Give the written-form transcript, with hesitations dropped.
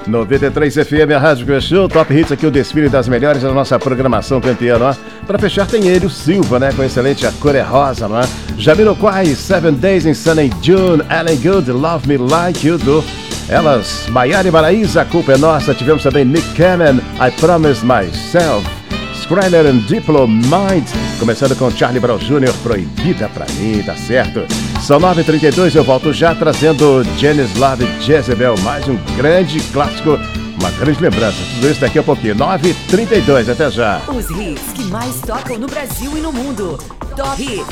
93 FM, a Rádio Show, Top Hits aqui, o desfile das melhores da nossa programação campeã, ó. Pra fechar tem ele, o Silva, né, com a excelente A Cor é Rosa, não é? Jamiroquai, 7 Days in Sunny June, Ellen Good, Love Me Like You Do. Elas, Maiara e Maraísa, A Culpa é Nossa. Tivemos também Nick Cannon, I Promise Myself, Skyler and Diplo, Mind. Começando com Charlie Brown Jr., Proibida Pra Mim, tá certo? São 9h32, eu volto já trazendo Janis Love Jezebel, mais um grande clássico, uma grande lembrança. Tudo isso daqui a pouquinho, 9h32, até já. Os hits que mais tocam no Brasil e no mundo. Top Hits